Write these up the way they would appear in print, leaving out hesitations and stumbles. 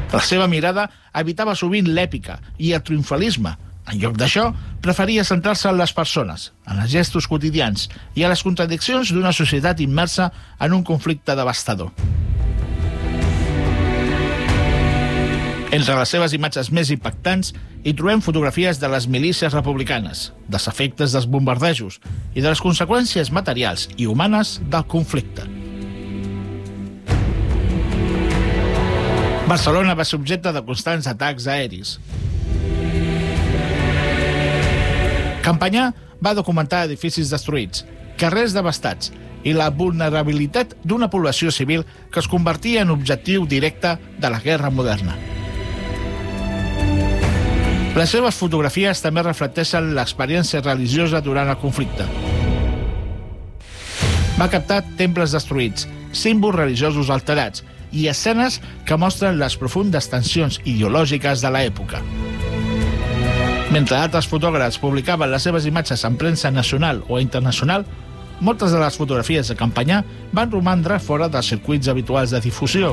La seva mirada evitava sovint l'èpica i el triomfalisme. En lloc d'això, preferia centrar-se en les persones, en els gestos quotidians i a les contradiccions d'una societat immersa en un conflicte devastador. Entre les seves imatges més impactants hi trobem fotografies de les milícies republicanes, dels efectes dels bombardejos i de les conseqüències materials i humanes del conflicte. Barcelona va ser objecte de constants atacs aeris. Campanyà va documentar edificis destruïts, carrers devastats i la vulnerabilitat d'una població civil que es convertia en objectiu directe de la guerra moderna. Les seves fotografies també reflecteixen l'experiència religiosa durant el conflicte. Va captar temples destruïts, símbols religiosos alterats i escenes que mostren les profundes tensions ideològiques de l'època. Mentre altres fotògrafs publicaven les seves imatges en premsa nacional o internacional, moltes de les fotografies de Campanyà van romandre fora dels circuits habituals de difusió.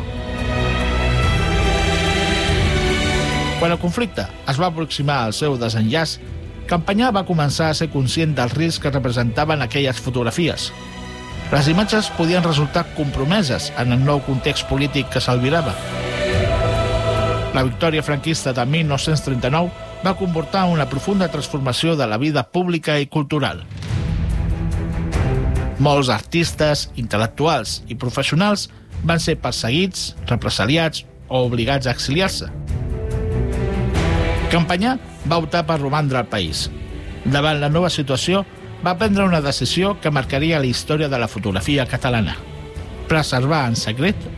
Quan el conflicte es va aproximar al seu desenllaç, Campanyà va començar a ser conscient del risc que representaven aquelles fotografies. Les imatges podien resultar compromeses en el nou context polític que s'albirava. La victòria franquista de 1939 va comportar una profunda transformació de la vida pública i cultural. Molts artistes, intel·lectuals i professionals van ser perseguits, represaliats o obligats a exiliar-se. Campanyà va optar per romandre al país. Davant la nova situació, va prendre una decisió que marcaria la història de la fotografia catalana: preservar en secret